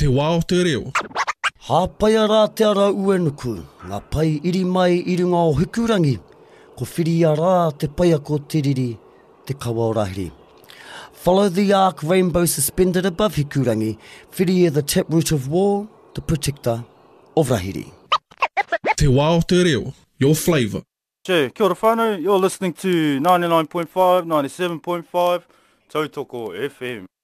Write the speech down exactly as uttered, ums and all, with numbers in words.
Te wā o te reo. Hāpaia rā te ara uenuku, ngā pai iri mai i runga o Hukurangi, ko whiria rā te paia ko tiriri, te kawa o Rahiri. Follow the arc rainbow suspended above Hukurangi, whiria the taproot of war, the protector of Rahiri. Te wā o te reo, your flavour. Che, kia ora whānau, you're listening to ninety-nine point five, ninety-seven point five, Tautoko F M.